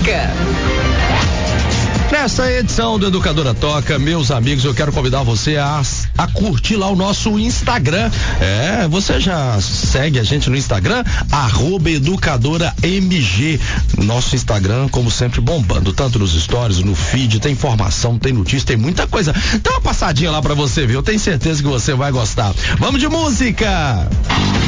Toca. Nessa edição do Educadora Toca, meus amigos, eu quero convidar você a curtir lá o nosso Instagram. Você já segue a gente no Instagram? @EducadoraMG. Nosso Instagram, como sempre, bombando, tanto nos stories, no feed, tem informação, tem notícia, tem muita coisa. Dá uma passadinha lá pra você ver, eu tenho certeza que você vai gostar. Vamos de música!